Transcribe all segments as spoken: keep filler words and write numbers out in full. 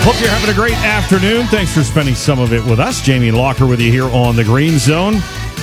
Hope you're having a great afternoon. Thanks for spending some of it with us. Jamie Locker with you here on the Green Zone.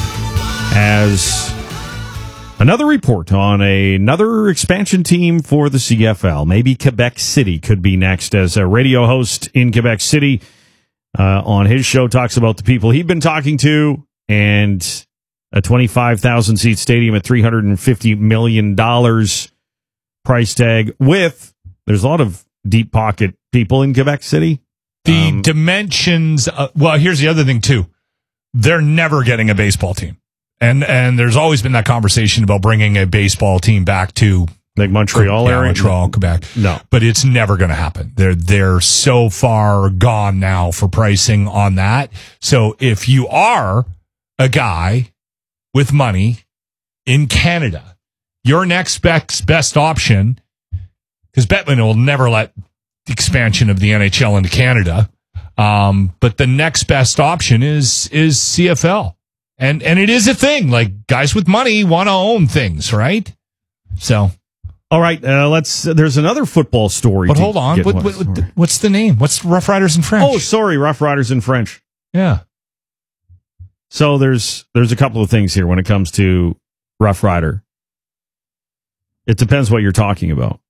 As another report on a, another expansion team for the C F L. Maybe Quebec City could be next, as a radio host in Quebec City uh, on his show talks about the people he'd been talking to, and a twenty-five thousand seat stadium at three hundred fifty million dollars price tag with, there's a lot of deep pocket people in Quebec City. The um, dimensions, uh, well, here's the other thing, too. They're never getting a baseball team. And and there's always been that conversation about bringing a baseball team back to like Montreal yeah, area. Montreal, Quebec. No. But it's never going to happen. They're, they're so far gone now for pricing on that. So if you are a guy with money in Canada, your next best, best option, because Bettman will never let the expansion of the N H L into Canada, um, but the next best option is is C F L. And and it is a thing. Like, guys with money want to own things, right? So, all right, uh, let's. Uh, there's another football story. But hold on, what, what, what, what's the name? What's Rough Riders in French? Oh, sorry, Rough Riders in French. Yeah. So there's there's a couple of things here when it comes to Rough Rider. It depends what you're talking about.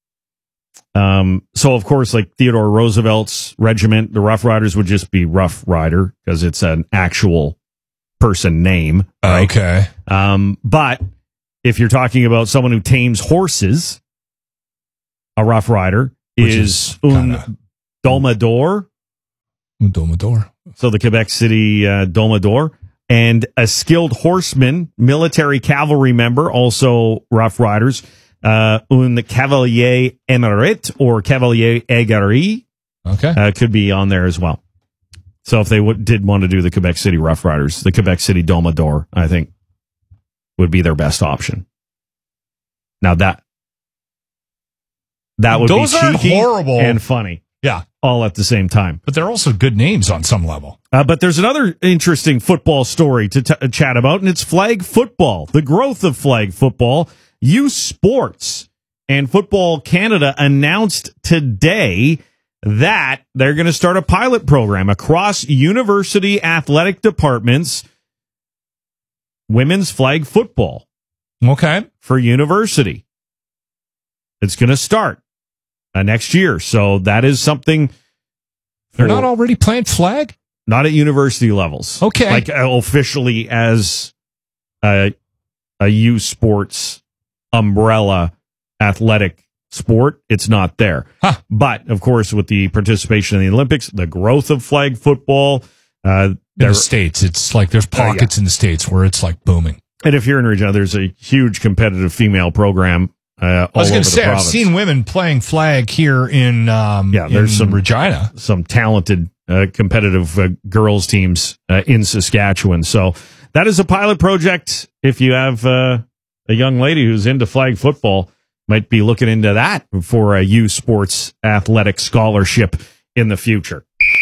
Um. So of course, like Theodore Roosevelt's regiment, the Rough Riders would just be Rough Rider because it's an actual person name. Right? Okay. Um, but if you're talking about someone who tames horses, a Rough Rider Which is, is un domador. Un domador. So the Quebec City uh, domador. And a skilled horseman, military cavalry member, also Rough Riders, uh, un cavalier émérite or cavalier aguerri. Okay. Uh, could be on there as well. So if they w- did want to do the Quebec City Rough Riders, the Quebec City Domador, I think, would be their best option. Now that that would Those be aren't cheeky horrible. and funny, Yeah. all at the same time. But they're also good names on some level. Uh, but there's another interesting football story to t- chat about, and it's flag football. The growth of flag football. U Sports and Football Canada announced today that they're going to start a pilot program across university athletic departments, women's flag football. Okay. For university. It's going to start uh, next year. So that is something. They're not already playing flag? Not at university levels. Okay. Like uh, officially as a, a U Sports umbrella athletic sport, it's not there. Huh. But, of course, with the participation in the Olympics, the growth of flag football. Uh, in the States, it's like there's pockets uh, yeah. in the States where it's like booming. And if you're in Regina, there's a huge competitive female program uh, all I was going to say, province. I've seen women playing flag here in, um, yeah, there's in some, Regina. Some talented uh, competitive uh, girls teams uh, in Saskatchewan. So that is a pilot project. If you have uh, a young lady who's into flag football, might be looking into that for a U Sports athletic scholarship in the future.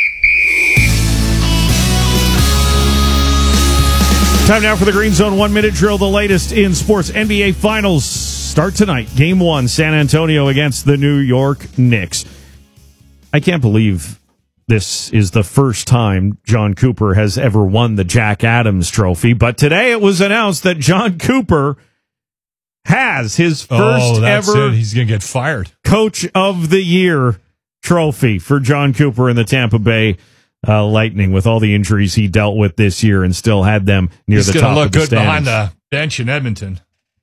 Time now for the Green Zone one-minute drill. The latest in sports. N B A Finals start tonight. Game one, San Antonio against the New York Knicks. I can't believe this is the first time John Cooper has ever won the Jack Adams Trophy, but today it was announced that John Cooper has his first oh, that's ever it. He's going to get fired. Coach of the Year trophy for John Cooper in the Tampa Bay Uh, Lightning, with all the injuries he dealt with this year and still had them near He's the top gonna look of the good standings. behind the bench in Edmonton.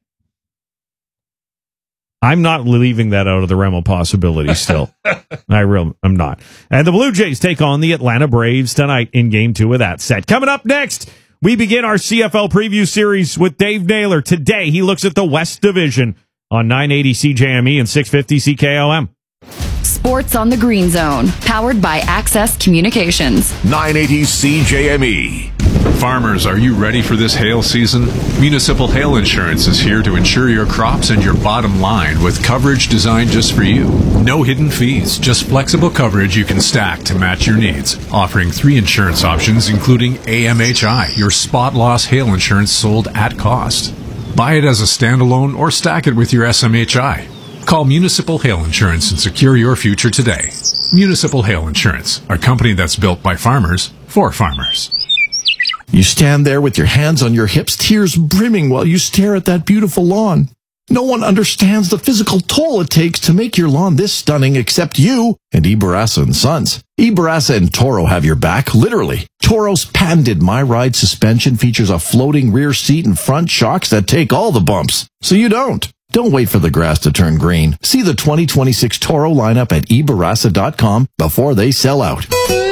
I'm not leaving that out of the realm of possibility still. I real, I'm not. And the Blue Jays take on the Atlanta Braves tonight in game two of that set. Coming up next, we begin our C F L preview series with Dave Naylor. Today, he looks at the West Division on nine eighty C J M E and six fifty C K O M. Sports on the Green Zone, powered by Access Communications. nine eighty C J M E. Farmers, are you ready for this hail season? Municipal Hail Insurance is here to insure your crops and your bottom line with coverage designed just for you. No hidden fees, just flexible coverage you can stack to match your needs. Offering three insurance options, including A M H I, your spot loss hail insurance sold at cost. Buy it as a standalone or stack it with your S M H I. Call Municipal Hail Insurance and secure your future today. Municipal Hail Insurance, a company that's built by farmers for farmers. You stand there with your hands on your hips, tears brimming while you stare at that beautiful lawn. No one understands the physical toll it takes to make your lawn this stunning except you and Ibarasa and Sons. Ibarasa and Toro have your back, literally. Toro's patented My Ride suspension features a floating rear seat and front shocks that take all the bumps, so you don't. Don't wait for the grass to turn green. See the twenty twenty-six Toro lineup at ibarasa dot com before they sell out.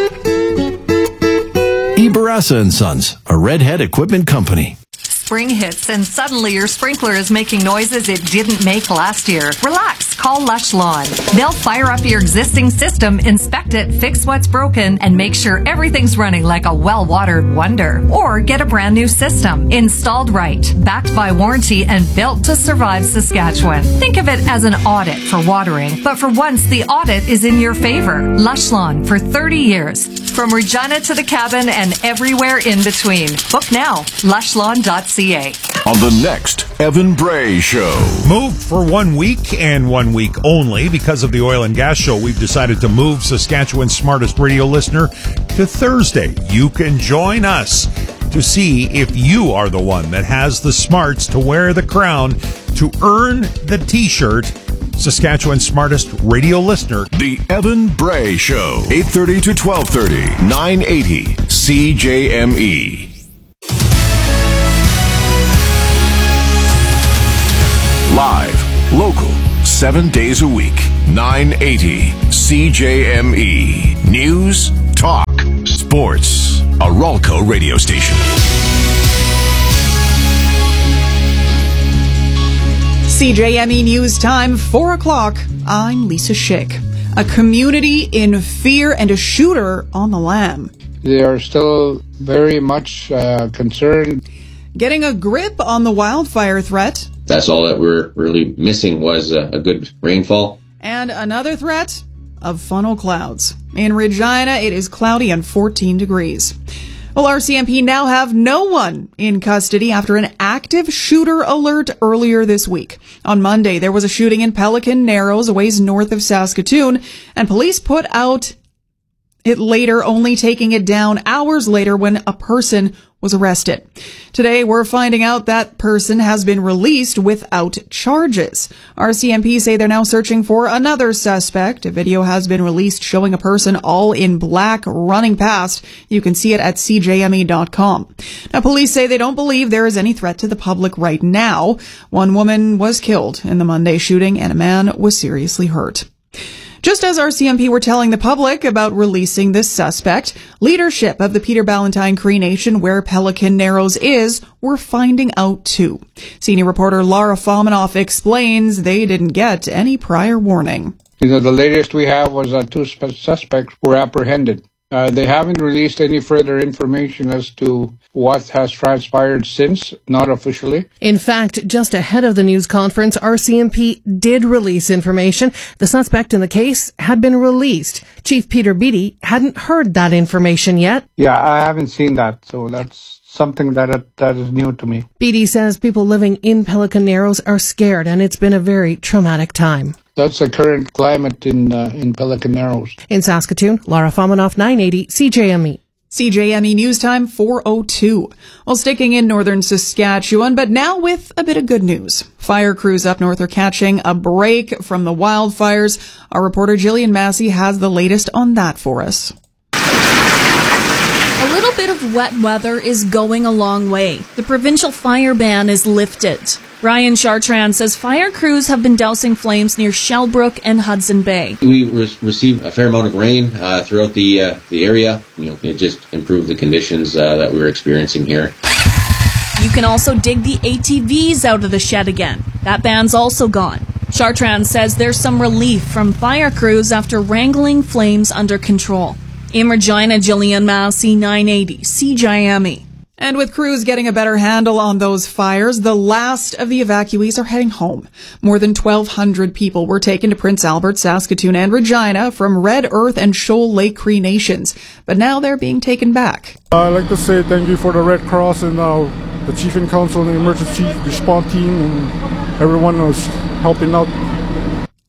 Ibarasa and Sons, a Redhead equipment company. Spring hits and suddenly your sprinkler is making noises it didn't make last year. Relax, call Lush Lawn. They'll fire up your existing system, inspect it, fix what's broken, and make sure everything's running like a well-watered wonder. Or get a brand new system, installed right, backed by warranty, and built to survive Saskatchewan. Think of it as an audit for watering, but for once the audit is in your favor. Lush Lawn for thirty years. From Regina to the cabin and everywhere in between. Book now, lush lawn dot c a. On the next Evan Bray Show. Moved for one week and one week only because of the oil and gas show. We've decided to move Saskatchewan's smartest radio listener to Thursday. You can join us to see if you are the one that has the smarts to wear the crown to earn the t-shirt. Saskatchewan's smartest radio listener. The Evan Bray Show. eight thirty to twelve thirty. nine eighty C J M E. Live, local, seven days a week. nine eighty C J M E. News, talk, sports. A Ralco radio station. C J M E News Time, four o'clock. I'm Lisa Schick. A community in fear and a shooter on the lam. They are still very much uh, concerned. Getting a grip on the wildfire threat. That's all that we're really missing was a, a good rainfall. And another threat of funnel clouds. In Regina, it is cloudy and fourteen degrees. Well, R C M P now have no one in custody after an active shooter alert earlier this week. On Monday, there was a shooting in Pelican Narrows, a ways north of Saskatoon, and police put out it later, only taking it down hours later when a person was arrested. Today, we're finding out that person has been released without charges. R C M P say they're now searching for another suspect. A video has been released showing a person all in black running past. You can see it at c j m e dot com. Now, police say they don't believe there is any threat to the public right now. One woman was killed in the Monday shooting and a man was seriously hurt. Just as R C M P were telling the public about releasing this suspect, leadership of the Peter Ballantyne Cree Nation, where Pelican Narrows is, were finding out too. Senior reporter Lara Fomanoff explains they didn't get any prior warning. You know, the latest we have was that two suspects were apprehended. Uh, they haven't released any further information as to what has transpired since, not officially. In fact, just ahead of the news conference, R C M P did release information. The suspect in the case had been released. Chief Peter Beattie hadn't heard that information yet. Yeah, I haven't seen that, so that's something that that is new to me. Beattie says people living in Pelican Narrows are scared, and it's been a very traumatic time. That's the current climate in uh, in Pelican Narrows. In Saskatoon, Lara Fomanoff, nine eighty C J M E. C J M E News Time, four oh two. Well, sticking in northern Saskatchewan, but now with a bit of good news. Fire crews up north are catching a break from the wildfires. Our reporter Jillian Massey has the latest on that for us. A little bit of wet weather is going a long way. The provincial fire ban is lifted. Ryan Chartrand says fire crews have been dousing flames near Shellbrook and Hudson Bay. We re- received a fair amount of rain uh, throughout the uh, the area. You know, it just improved the conditions uh, that we were experiencing here. You can also dig the A T Vs out of the shed again. That ban's also gone. Chartrand says there's some relief from fire crews after wrangling flames under control. In Regina, Jillian Massey, nine eighty C J M E. And with crews getting a better handle on those fires, the last of the evacuees are heading home. More than twelve hundred people were taken to Prince Albert, Saskatoon, and Regina from Red Earth and Shoal Lake Cree Nations. But now they're being taken back. I'd like to say thank you for the Red Cross and uh, the Chief in Council and the Emergency Response Team and everyone who's helping out.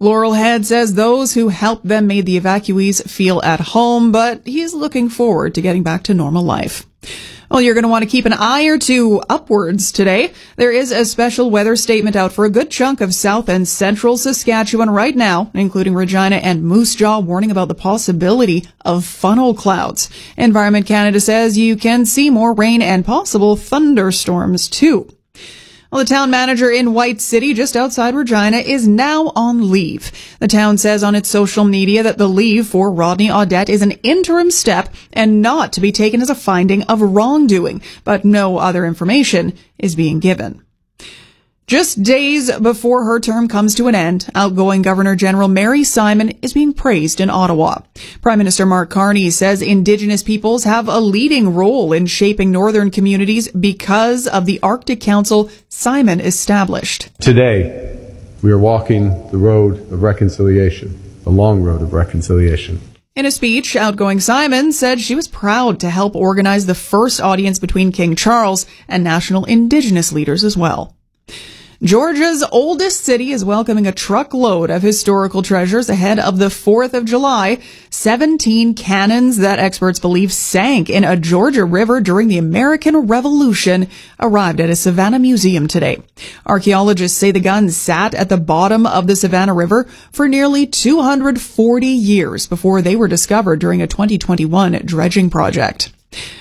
Laurel Head says those who helped them made the evacuees feel at home, but he's looking forward to getting back to normal life. Well, you're going to want to keep an eye or two upwards today. There is a special weather statement out for a good chunk of south and central Saskatchewan right now, including Regina and Moose Jaw, warning about the possibility of funnel clouds. Environment Canada says you can see more rain and possible thunderstorms too. Well, the town manager in White City, just outside Regina, is now on leave. The town says on its social media that the leave for Rodney Audette is an interim step and not to be taken as a finding of wrongdoing, but no other information is being given. Just days before her term comes to an end, outgoing Governor General Mary Simon is being praised in Ottawa. Prime Minister Mark Carney says Indigenous peoples have a leading role in shaping northern communities because of the Arctic Council Simon established. Today, we are walking the road of reconciliation, the long road of reconciliation. In a speech, outgoing Simon said she was proud to help organize the first audience between King Charles and national Indigenous leaders as well. Georgia's oldest city is welcoming a truckload of historical treasures ahead of the fourth of July. seventeen cannons that experts believe sank in a Georgia river during the American Revolution arrived at a Savannah museum today. Archaeologists say the guns sat at the bottom of the Savannah River for nearly two hundred forty years before they were discovered during a twenty twenty-one dredging project.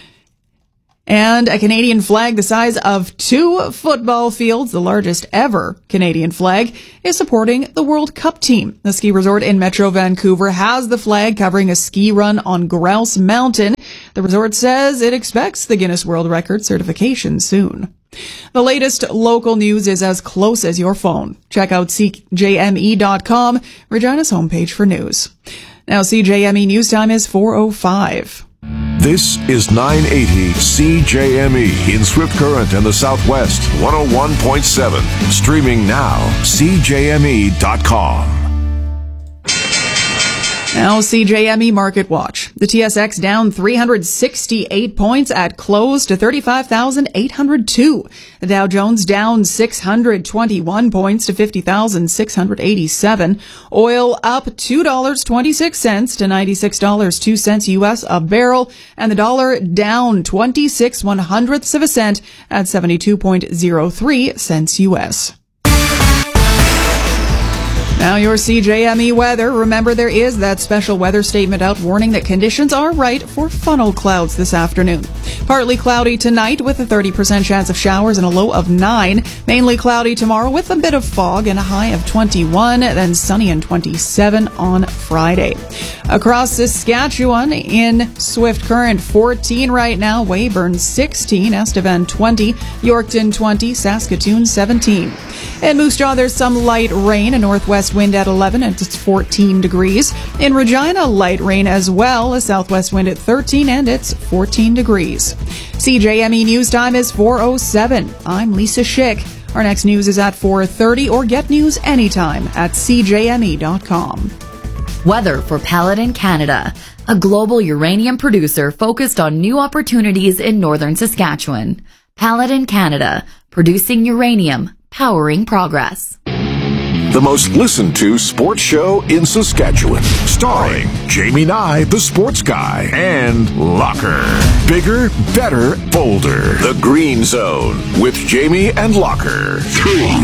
And a Canadian flag the size of two football fields, the largest ever Canadian flag, is supporting the World Cup team. The ski resort in Metro Vancouver has the flag covering a ski run on Grouse Mountain. The resort says it expects the Guinness World Record certification soon. The latest local news is as close as your phone. Check out C J M E dot com, Regina's homepage for news. Now C J M E News Time is four oh five. This is nine eighty C J M E in Swift Current and the Southwest, one oh one point seven. Streaming now, C J M E dot com. Now, C J M E Market Watch. The T S X down three hundred sixty-eight points at close to thirty-five thousand eight hundred two. The Dow Jones down six hundred twenty-one points to fifty thousand six hundred eighty-seven. Oil up two dollars and twenty-six cents to ninety-six dollars and two cents U S a barrel. And the dollar down twenty-six one hundredths of a cent at seventy-two point oh three cents U S. Now your C J M E weather. Remember, there is that special weather statement out warning that conditions are right for funnel clouds this afternoon. Partly cloudy tonight with a thirty percent chance of showers and a low of nine. Mainly cloudy tomorrow with a bit of fog and a high of twenty-one, then sunny and twenty-seven on Friday. Across Saskatchewan, in Swift Current, fourteen right now, Weyburn sixteen, Estevan twenty, Yorkton twenty, Saskatoon seventeen. In Moose Jaw, there's some light rain, a northwest wind at eleven, and it's fourteen degrees. In Regina, light rain as well, a southwest wind at thirteen, and it's fourteen degrees. C J M E News Time is four oh seven. I'm Lisa Schick. Our next news is at four thirty, or get news anytime at C J M E dot com. Weather for Paladin Canada, a global uranium producer focused on new opportunities in northern Saskatchewan. Paladin Canada, producing uranium, powering progress. The most listened to sports show in Saskatchewan. Starring Jamie Nye, the sports guy, and Locker. Bigger, better, bolder. The Green Zone with Jamie and Locker. Three